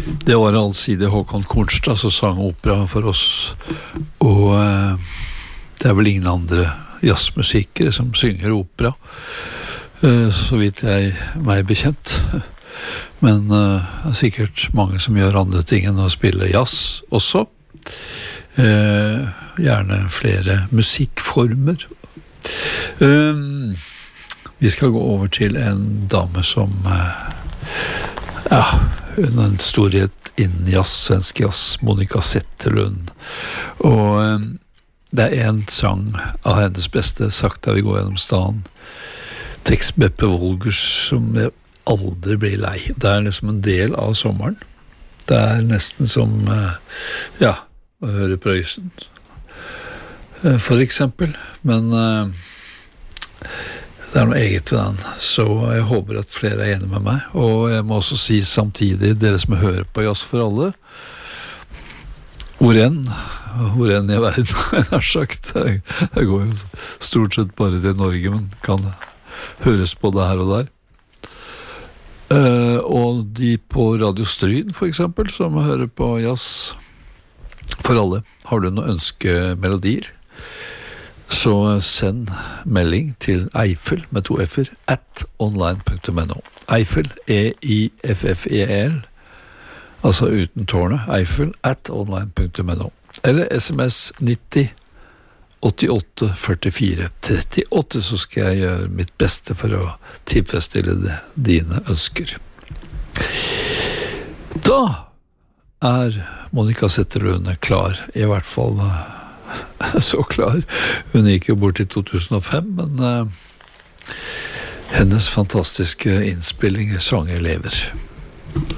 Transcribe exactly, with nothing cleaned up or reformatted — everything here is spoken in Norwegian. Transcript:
Det var allsidig Håkon Kornstad som sang opera for oss, og eh, det er vel ingen andre jazzmusikere som synger opera, eh, så vidt jeg meg bekjent. Men eh, det er sikkert mange som gjør andre ting enn å spille jazz også. Eh, gjerne flere musikkformer. Um, vi skal gå over til en dame som uh, ja, hun er en storhet innen jazz, svensk jazz, Monica Zetterlund, og um, det er en sang av hennes beste, Sakta vi går gjennom staden, tekst Beppe Wolgers, som jeg aldri blir lei. Det er liksom en del av sommeren. Det er nesten som uh, ja, å høre Prøysen for eksempel, men uh, det er noe eget ved den, så jeg håper at flere er enige med meg, og jeg må også si samtidig, dere som hører på Jazz for alle, hvor enn, hvor enn i verden, jeg har sagt, jeg, jeg går jo stort sett bare til Norge, men kan høres på det her og der. Uh, og de på Radio Stryn for eksempel, som hører på Jazz for alle, har du noen ønskemelodier? Så send melding til Eiffel med to f-er at online punktum no. Eiffel, E I F F E L, altså uten tårnet, Eiffel at online punktum no. Eller sms nitti åttiåtte førtifire trettiåtte, så skal jeg gjøre mitt beste for å tilfredsstille dine ønsker. Da er Monica Zetterlund klar, i hvert fall så klar. Hun gikk jo bort i to tusen og fem, men uh, hennes fantastiske innspilling sanger lever.